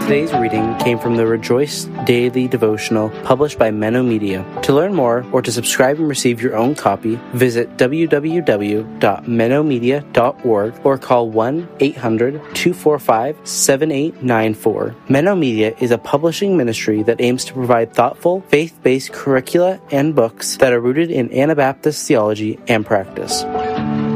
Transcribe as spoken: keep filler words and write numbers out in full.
Today's reading came from the Rejoice Daily Devotional published by Menno Media. To learn more or to subscribe and receive your own copy, visit w w w dot menno media dot org or call one eight hundred two four five seven eight nine four. Menno Media is a publishing ministry that aims to provide thoughtful, faith-based curricula and books that are rooted in Anabaptist theology and practice.